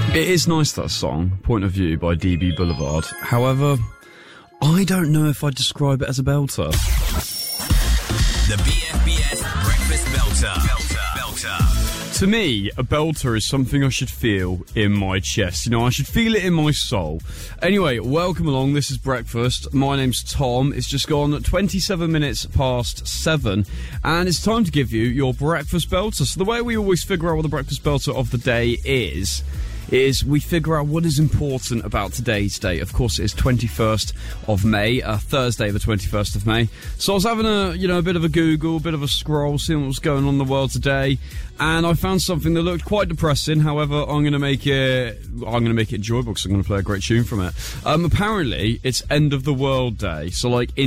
It is nice, that song, Point of View by DB Boulevard. However, I don't know if I'd describe it as a belter. The BFBS Breakfast Belter. To me, a belter is something I should feel in my chest. You know, I should feel it in my soul. Anyway, welcome along. This is Breakfast. My name's Tom. It's just gone 27 minutes past 7, and it's time to give you your Breakfast Belter. So the way we always figure out what the Breakfast Belter of the day is we figure out what is important about today's date. Of course, it is 21st of May, Thursday the 21st of May. So I was having a bit of a Google, a bit of a scroll, seeing what was going on in the world today, and I found something that looked quite depressing. However, I'm going to make it enjoyable because I'm going to play a great tune from it. Apparently, it's End of the World Day. So, like, in